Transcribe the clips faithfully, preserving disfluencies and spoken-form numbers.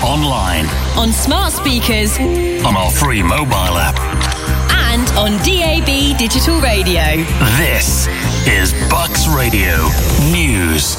online, on smart speakers, on our free mobile app, and on D A B digital radio. This is Bucks Radio News.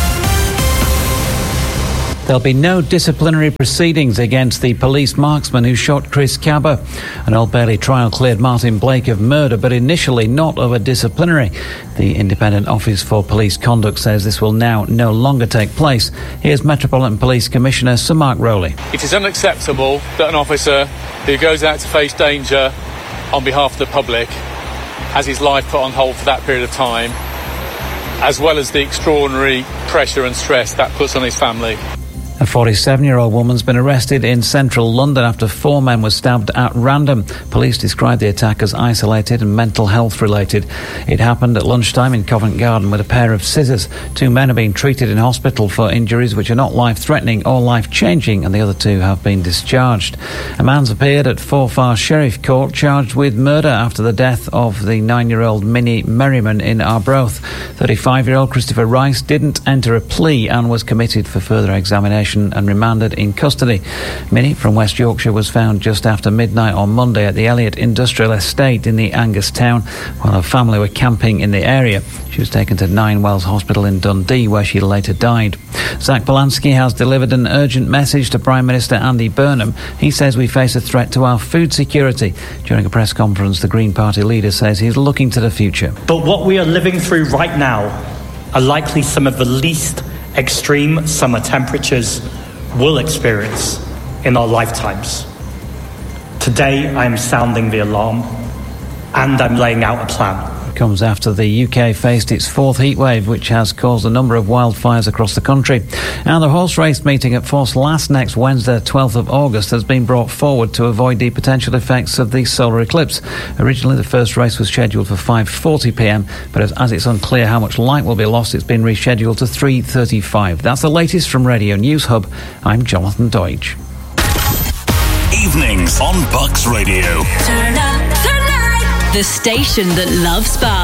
There'll be no disciplinary proceedings against the police marksman who shot Chris Cabba. An Old Bailey trial cleared Martin Blake of murder, but initially not of a disciplinary. The Independent Office for Police Conduct says this will now no longer take place. Here's Metropolitan Police Commissioner Sir Mark Rowley. It is unacceptable that an officer who goes out to face danger on behalf of the public has his life put on hold for that period of time, as well as the extraordinary pressure and stress that puts on his family. A forty-seven-year-old woman's been arrested in central London after four men were stabbed at random. Police described the attack as isolated and mental health related. It happened at lunchtime in Covent Garden with a pair of scissors. Two men are being treated in hospital for injuries which are not life-threatening or life-changing, and the other two have been discharged. A man's appeared at Forfar Sheriff Court charged with murder after the death of the nine-year-old Minnie Merriman in Arbroath. thirty-five-year-old Christopher Rice didn't enter a plea and was committed for further examination and remanded in custody. Minnie from West Yorkshire was found just after midnight on Monday at the Elliott Industrial Estate in the Angus town while her family were camping in the area. She was taken to Nine Wells Hospital in Dundee where she later died. Zach Polanski has delivered an urgent message to Prime Minister Andy Burnham. He says we face a threat to our food security. During a press conference, the Green Party leader says he's looking to the future. But what we are living through right now are likely some of the least extreme summer temperatures we'll experience in our lifetimes. Today I am sounding the alarm and I'm laying out a plan. Comes after the U K faced its fourth heatwave, which has caused a number of wildfires across the country. And the horse race meeting at Force Last next Wednesday, twelfth of August, has been brought forward to avoid the potential effects of the solar eclipse. Originally, the first race was scheduled for five forty p m, but as, as it's unclear how much light will be lost, it's been rescheduled to three thirty-five. That's the latest from Radio News Hub. I'm Jonathan Deutsch. Evenings on Bucks Radio. Turn up the night. The station that loves Spa.